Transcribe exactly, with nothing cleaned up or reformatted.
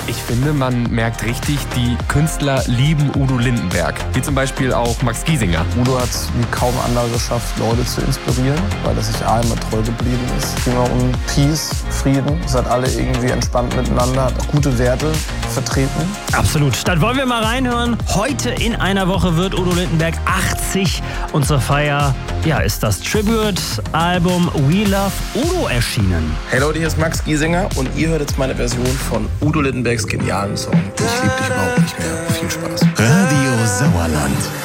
Ich finde, man merkt richtig, die Künstler lieben Udo Lindenberg. Wie zum Beispiel auch Max Giesinger. Udo hat es wie kaum anderer geschafft, Leute zu inspirieren, weil er sich A immer treu geblieben ist. Es ging auch um Peace, Frieden. Es hat alle irgendwie entspannt miteinander, hat auch gute Werte vertreten. Absolut. Dann wollen wir mal reinhören. Heute in einer Woche wird Udo Lindenberg achtzig und zur Feier ja, ist das Tribute-Album We Love Udo erschienen. Hey Leute, hier ist Max Giesinger und ihr hört jetzt meine Version von Udo Lindenbergs genialen Song Ich lieb dich überhaupt nicht mehr. Viel Spaß. Radio Sauerland.